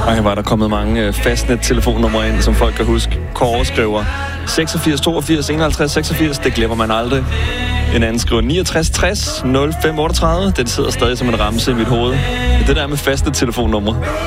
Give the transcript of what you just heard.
Ej, var der kommet mange fastnet-telefonnumre ind, som folk kan huske. Kåre skriver 86 82 51 86, det glemmer man aldrig. En anden skriver 69 60 05 38, den sidder stadig som en ramse i mit hoved. Det der med fastnet-telefonnumre.